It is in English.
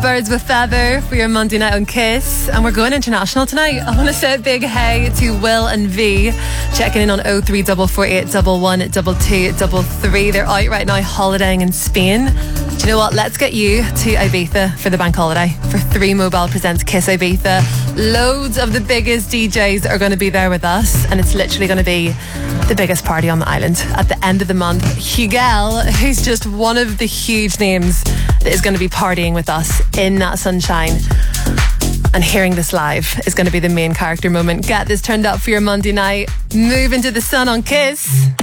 Birds with Feather for your Monday night on Kiss. And we're going international tonight. I want to say a big hey to Will and V, checking in on 03448 1122233. They're out right now holidaying in Spain. Do you know what? Let's get you to Ibiza for the bank holiday for 3 Mobile Presents Kiss Ibiza. Loads of the biggest DJs are going to be there with us, and it's literally going to be the biggest party on the island at the end of the month. Hugel, who's just one of the huge names that is going to be partying with us in that sunshine, and hearing this live is going to be the main character moment. Get this turned up for your Monday night. Move into the sun on Kiss.